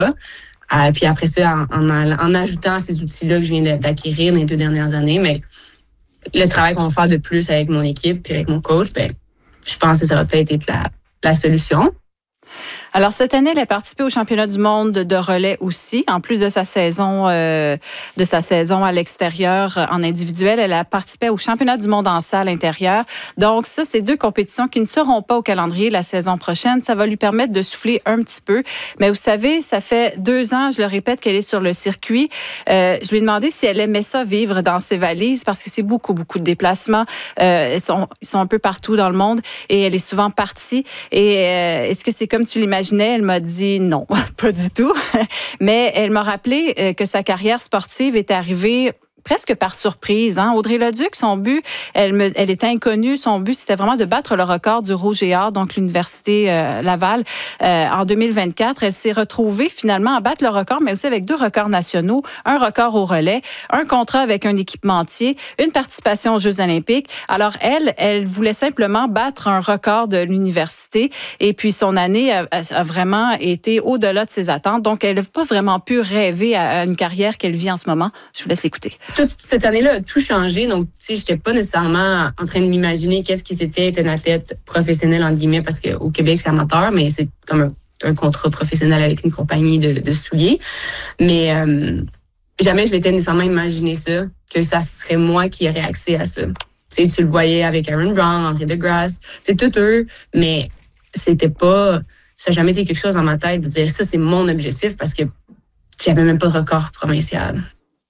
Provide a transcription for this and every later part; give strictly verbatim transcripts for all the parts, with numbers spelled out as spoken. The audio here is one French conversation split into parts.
Euh, puis après ça, en, en, en ajoutant ces outils-là que je viens d'acquérir dans les deux dernières années, mais le travail qu'on va faire de plus avec mon équipe puis avec mon coach, ben, je pense que ça va peut-être être la, la solution. Alors, cette année, elle a participé au championnat du monde de relais aussi. En plus de sa saison, euh, de sa saison à l'extérieur euh, en individuel, elle a participé au championnat du monde en salle intérieure. Donc, ça, c'est deux compétitions qui ne seront pas au calendrier la saison prochaine. Ça va lui permettre de souffler un petit peu. Mais vous savez, ça fait deux ans, je le répète, qu'elle est sur le circuit. Euh, je lui ai demandé si elle aimait ça, vivre dans ses valises, parce que c'est beaucoup, beaucoup de déplacements. Euh, ils sont, ils sont un peu partout dans le monde et elle est souvent partie. Et euh, est-ce que c'est comme tu l'imaginais? Elle m'a dit non, pas du tout. Mais elle m'a rappelé que sa carrière sportive est arrivée presque par surprise. Hein? Audrey Leduc, son but, elle, me, elle était inconnue. Son but, c'était vraiment de battre le record du Rouge et Or, donc l'Université euh, Laval, euh, en deux mille vingt-quatre. Elle s'est retrouvée finalement à battre le record, mais aussi avec deux records nationaux, un record au relais, un contrat avec un équipementier, une participation aux Jeux olympiques. Alors, elle, elle voulait simplement battre un record de l'université et puis son année a, a vraiment été au-delà de ses attentes. Donc, elle n'a pas vraiment pu rêver à une carrière qu'elle vit en ce moment. Je vous laisse l'écouter. Toute cette année-là a tout changé. Donc, tu sais, j'étais pas nécessairement en train de m'imaginer qu'est-ce qui c'était être une athlète professionnelle, entre guillemets, parce qu'au Québec, c'est amateur, mais c'est comme un, un contrat professionnel avec une compagnie de, de souliers. Mais euh, jamais je m'étais nécessairement imaginé ça, que ça serait moi qui aurais accès à ça. Tu sais, tu le voyais avec Aaron Brown, André DeGrasse, c'est tout eux, mais c'était pas... Ça n'a jamais été quelque chose dans ma tête de dire ça, c'est mon objectif, parce que j'avais même pas de record provincial.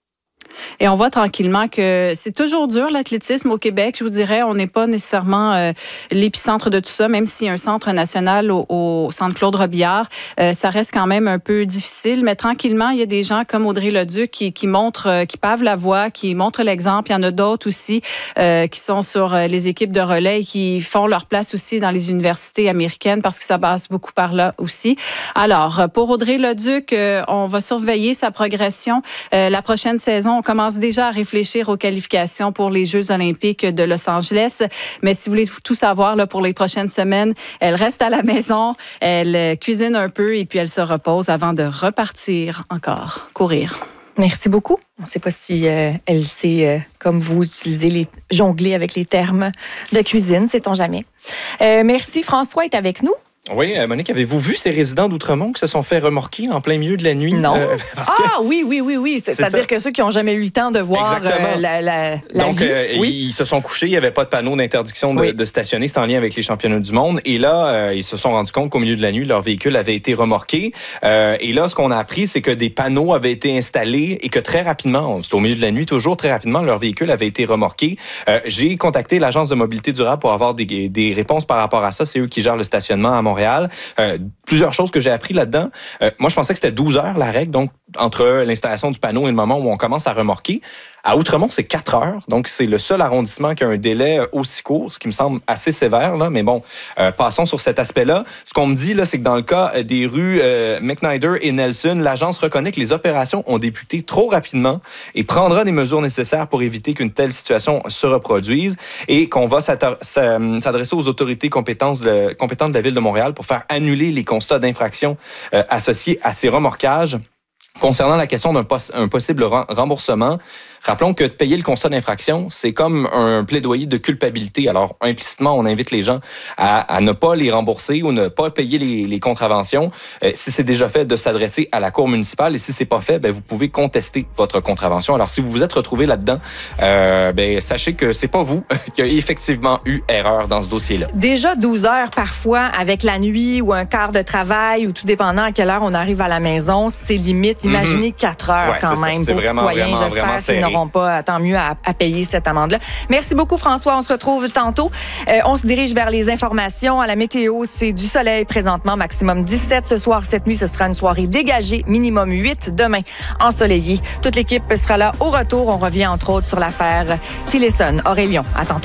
Et on voit tranquillement que c'est toujours dur, l'athlétisme au Québec. Je vous dirais, on n'est pas nécessairement euh, l'épicentre de tout ça, même s'il y a un centre national au, au centre Claude Robillard. Euh, ça reste quand même un peu difficile, mais tranquillement, il y a des gens comme Audrey Leduc qui, qui montrent, euh, qui pavent la voie, qui montrent l'exemple. Il y en a d'autres aussi euh, qui sont sur euh, les équipes de relais et qui font leur place aussi dans les universités américaines parce que ça passe beaucoup par là aussi. Alors, pour Audrey Leduc, euh, on va surveiller sa progression. Euh, la prochaine saison, on commence déjà à réfléchir aux qualifications pour les Jeux olympiques de Los Angeles. Mais si vous voulez tout savoir là, pour les prochaines semaines, elle reste à la maison, elle cuisine un peu et puis elle se repose avant de repartir encore, courir. Merci beaucoup. On ne sait pas si euh, elle sait, euh, comme vous, utiliser les jongler avec les termes de cuisine, sait-on jamais. Euh, merci. François est avec nous. Oui, Monique, avez-vous vu ces résidents d'Outremont qui se sont fait remorquer en plein milieu de la nuit? Non. Euh, parce que... Ah oui, oui, oui, oui. C'est, c'est-à-dire ça. Que ceux qui n'ont jamais eu le temps de voir euh, la, la, la Donc, vie. Euh, oui. Ils se sont couchés, il n'y avait pas de panneau d'interdiction de, oui. de stationner. C'est en lien avec les championnats du monde. Et là, euh, ils se sont rendus compte qu'au milieu de la nuit, leur véhicule avait été remorqué. Euh, et là, ce qu'on a appris, c'est que des panneaux avaient été installés et que très rapidement, c'est au milieu de la nuit, toujours très rapidement, leur véhicule avait été remorqué. Euh, j'ai contacté l'Agence de mobilité durable pour avoir des, des réponses par rapport à ça. C'est eux qui gèrent le stationnement à Montréal. Euh, plusieurs choses que j'ai appris là-dedans. Euh, moi, je pensais que c'était douze heures la règle, donc entre l'installation du panneau et le moment où on commence à remorquer. À Outremont, c'est quatre heures, donc c'est le seul arrondissement qui a un délai aussi court, ce qui me semble assez sévère, là. Mais bon, euh, passons sur cet aspect-là. Ce qu'on me dit, là, c'est que dans le cas des rues euh, McNider et Nelson, l'agence reconnaît que les opérations ont débuté trop rapidement et prendra des mesures nécessaires pour éviter qu'une telle situation se reproduise et qu'on va s'adresser aux autorités compétentes de, compétentes de la Ville de Montréal pour faire annuler les constats d'infraction euh, associés à ces remorquages. Concernant la question d'un poss- un possible remboursement, rappelons que de payer le constat d'infraction, c'est comme un plaidoyer de culpabilité. Alors, implicitement, on invite les gens à, à ne pas les rembourser ou ne pas payer les, les contraventions. Euh, si c'est déjà fait, de s'adresser à la Cour municipale. Et si c'est pas fait, ben, vous pouvez contester votre contravention. Alors, si vous vous êtes retrouvé là-dedans, euh, ben, sachez que c'est pas vous qui a effectivement eu erreur dans ce dossier-là. Déjà douze heures parfois, avec la nuit ou un quart de travail, ou tout dépendant à quelle heure on arrive à la maison, c'est limite. Imaginez mm-hmm. quatre heures ouais, quand c'est même ça. C'est pour vraiment, citoyens. vraiment, J'espère vraiment qu'ils serré. n'auront pas, tant mieux, à, à payer cette amende-là. Merci beaucoup, François. On se retrouve tantôt. Euh, on se dirige vers les informations. À la météo, c'est du soleil présentement, maximum dix-sept. Ce soir, cette nuit, ce sera une soirée dégagée, minimum huit. Demain, ensoleillé. Toute l'équipe sera là au retour. On revient, entre autres, sur l'affaire Tillerson. Aurélien, à tantôt.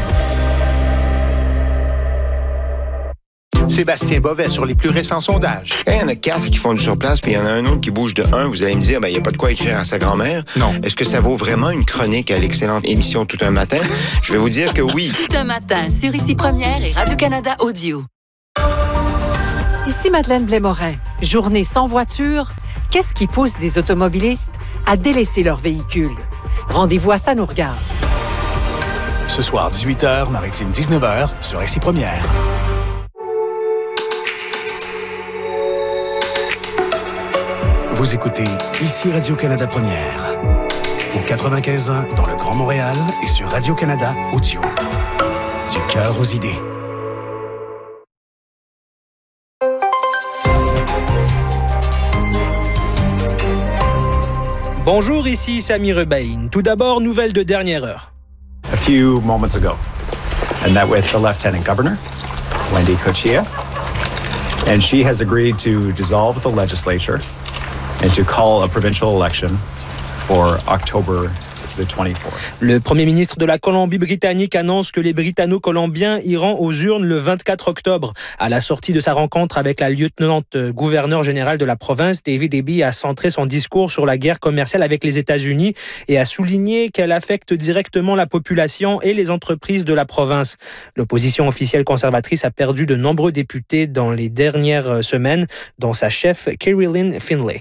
Sébastien Bovet sur les plus récents sondages. Quand il y en a quatre qui font du surplace, puis il y en a un autre qui bouge de un, vous allez me dire, ben, il n'y a pas de quoi écrire à sa grand-mère. Non. Est-ce que ça vaut vraiment une chronique à l'excellente émission Tout un matin? Je vais vous dire que oui. Tout un matin sur Ici Première et Radio-Canada Audio. Ici Madeleine Blais-Morin. Journée sans voiture, qu'est-ce qui pousse des automobilistes à délaisser leur véhicule? Rendez-vous à Ça nous regarde. Ce soir, dix-huit heures, Maritime dix-neuf heures, sur Ici Première. Vous écoutez Ici Radio-Canada Première. Au quatre-vingt-quinze ans dans le Grand Montréal et sur Radio-Canada Audio. Du cœur aux idées. Bonjour, ici Sami Rebaïn. Tout d'abord, nouvelle de dernière heure. A few moments ago, I met with the Lieutenant Governor, Wendy Cuccia, and she has agreed to dissolve the legislature and to call a provincial election for October the twenty-fourth. Le premier ministre de la Colombie-Britannique annonce que les Britanno-Colombiens iront aux urnes le vingt-quatre octobre. À la sortie de sa rencontre avec la lieutenant-gouverneur générale de la province, David Eby a centré son discours sur la guerre commerciale avec les États-Unis et a souligné qu'elle affecte directement la population et les entreprises de la province. L'opposition officielle conservatrice a perdu de nombreux députés dans les dernières semaines, dont sa chef Kerry-Lynn Finlay.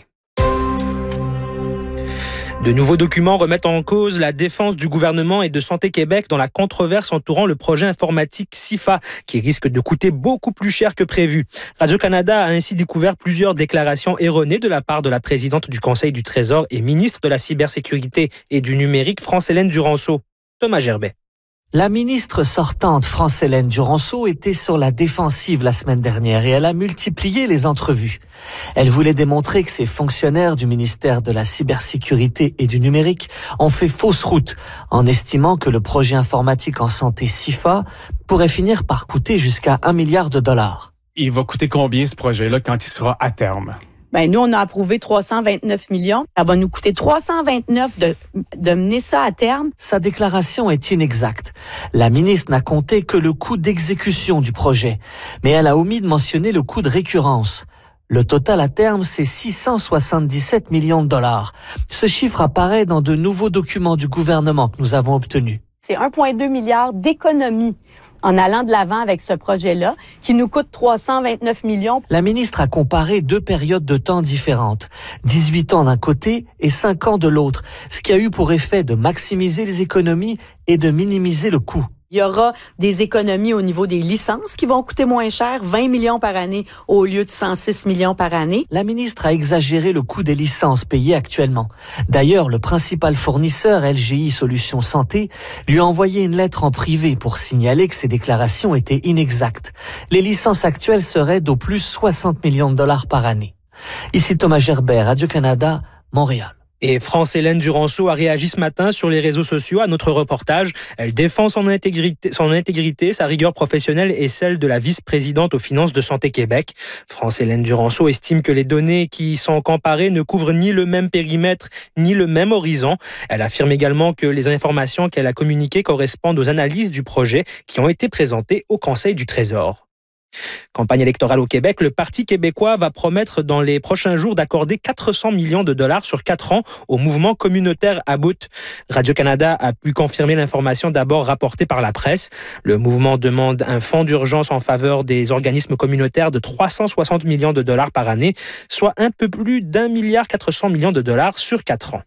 De nouveaux documents remettent en cause la défense du gouvernement et de Santé Québec dans la controverse entourant le projet informatique SIFA, qui risque de coûter beaucoup plus cher que prévu. Radio-Canada a ainsi découvert plusieurs déclarations erronées de la part de la présidente du Conseil du Trésor et ministre de la Cybersécurité et du Numérique, France-Hélène Duranceau. Thomas Gerbet. La ministre sortante France-Hélène Duranceau était sur la défensive la semaine dernière et elle a multiplié les entrevues. Elle voulait démontrer que ces fonctionnaires du ministère de la Cybersécurité et du Numérique ont fait fausse route en estimant que le projet informatique en santé SIFA pourrait finir par coûter jusqu'à un milliard de dollars. Il va coûter combien ce projet-là quand il sera à terme? Ben, nous, on a approuvé trois cent vingt-neuf millions. Ça va nous coûter trois cent vingt-neuf de, de mener ça à terme. Sa déclaration est inexacte. La ministre n'a compté que le coût d'exécution du projet, mais elle a omis de mentionner le coût de récurrence. Le total à terme, c'est six cent soixante-dix-sept millions de dollars. Ce chiffre apparaît dans de nouveaux documents du gouvernement que nous avons obtenus. C'est un virgule deux milliard d'économies en allant de l'avant avec ce projet-là, qui nous coûte trois cent vingt-neuf millions. La ministre a comparé deux périodes de temps différentes, dix-huit ans d'un côté et cinq ans de l'autre, ce qui a eu pour effet de maximiser les économies et de minimiser le coût. Il y aura des économies au niveau des licences qui vont coûter moins cher, vingt millions par année au lieu de cent six millions par année. La ministre a exagéré le coût des licences payées actuellement. D'ailleurs, le principal fournisseur, L G I Solutions Santé, lui a envoyé une lettre en privé pour signaler que ses déclarations étaient inexactes. Les licences actuelles seraient d'au plus soixante millions de dollars par année. Ici Thomas Gerbet, Radio-Canada, Montréal. Et France-Hélène Duranceau a réagi ce matin sur les réseaux sociaux à notre reportage. Elle défend son intégrité, son intégrité, sa rigueur professionnelle et celle de la vice-présidente aux finances de Santé Québec. France-Hélène Duranceau estime que les données qui sont comparées ne couvrent ni le même périmètre ni le même horizon. Elle affirme également que les informations qu'elle a communiquées correspondent aux analyses du projet qui ont été présentées au Conseil du Trésor. Campagne électorale au Québec, le Parti québécois va promettre dans les prochains jours d'accorder quatre cents millions de dollars sur quatre ans au mouvement communautaire About. Radio-Canada a pu confirmer l'information d'abord rapportée par la presse. Le mouvement demande un fonds d'urgence en faveur des organismes communautaires de trois cent soixante millions de dollars par année, soit un peu plus d'un milliard quatre cents millions de dollars sur quatre ans.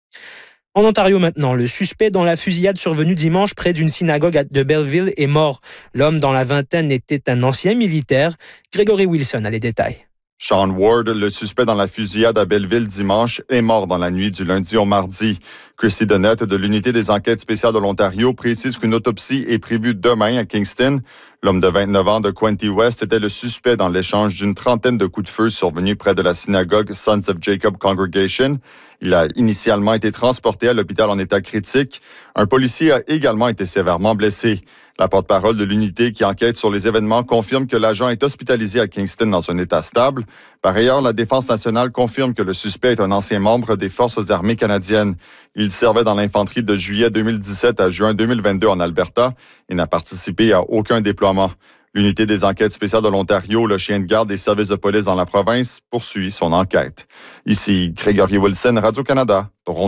En Ontario maintenant, le suspect dans la fusillade survenue dimanche près d'une synagogue de Belleville est mort. L'homme dans la vingtaine était un ancien militaire. Gregory Wilson a les détails. Sean Ward, le suspect dans la fusillade à Belleville dimanche, est mort dans la nuit du lundi au mardi. Christy Donnette de l'Unité des enquêtes spéciales de l'Ontario précise qu'une autopsie est prévue demain à Kingston. L'homme de vingt-neuf ans de Quinte West était le suspect dans l'échange d'une trentaine de coups de feu survenus près de la synagogue Sons of Jacob Congregation. Il a initialement été transporté à l'hôpital en état critique. Un policier a également été sévèrement blessé. La porte-parole de l'unité qui enquête sur les événements confirme que l'agent est hospitalisé à Kingston dans un état stable. Par ailleurs, la Défense nationale confirme que le suspect est un ancien membre des Forces armées canadiennes. Il servait dans l'infanterie de juillet deux mille dix-sept à juin deux mille vingt-deux en Alberta et n'a participé à aucun déploiement. L'unité des enquêtes spéciales de l'Ontario, le chien de garde des services de police dans la province, poursuit son enquête. Ici, Gregory Wilson, Radio-Canada, Toronto.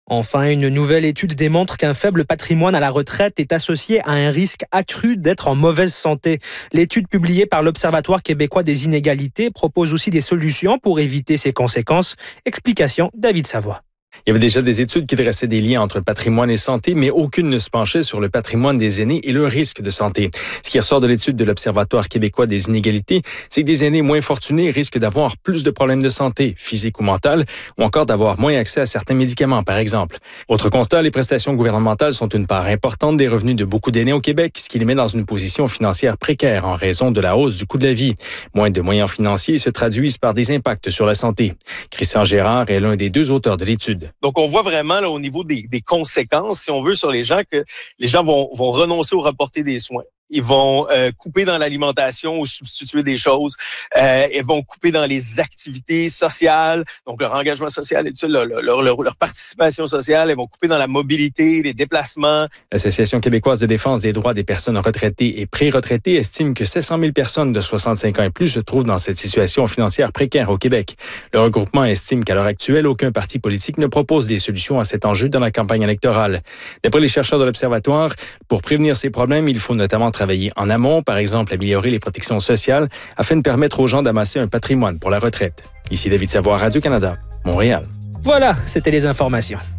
Enfin, une nouvelle étude démontre qu'un faible patrimoine à la retraite est associé à un risque accru d'être en mauvaise santé. L'étude publiée par l'Observatoire québécois des inégalités propose aussi des solutions pour éviter ces conséquences. Explication, David Savoie. Il y avait déjà des études qui dressaient des liens entre patrimoine et santé, mais aucune ne se penchait sur le patrimoine des aînés et le risque de santé. Ce qui ressort de l'étude de l'Observatoire québécois des inégalités, c'est que des aînés moins fortunés risquent d'avoir plus de problèmes de santé, physiques ou mentales, ou encore d'avoir moins accès à certains médicaments, par exemple. Autre constat, les prestations gouvernementales sont une part importante des revenus de beaucoup d'aînés au Québec, ce qui les met dans une position financière précaire en raison de la hausse du coût de la vie. Moins de moyens financiers se traduisent par des impacts sur la santé. Christian Gérard est l'un des deux auteurs de l'étude. Donc, on voit vraiment là, au niveau des, des conséquences, si on veut, sur les gens, que les gens vont, vont renoncer au reporter des soins. Ils vont euh, couper dans l'alimentation ou substituer des choses. Euh, ils vont couper dans les activités sociales, donc leur engagement social, et tout ça, leur, leur, leur, leur participation sociale. Ils vont couper dans la mobilité, les déplacements. L'Association québécoise de défense des droits des personnes retraitées et pré-retraitées estime que sept cent mille personnes de soixante-cinq ans et plus se trouvent dans cette situation financière précaire au Québec. Le regroupement estime qu'à l'heure actuelle, aucun parti politique ne propose des solutions à cet enjeu dans la campagne électorale. D'après les chercheurs de l'Observatoire, pour prévenir ces problèmes, il faut notamment travailler en amont, par exemple améliorer les protections sociales, afin de permettre aux gens d'amasser un patrimoine pour la retraite. Ici David Savoie, Radio-Canada, Montréal. Voilà, c'était les informations.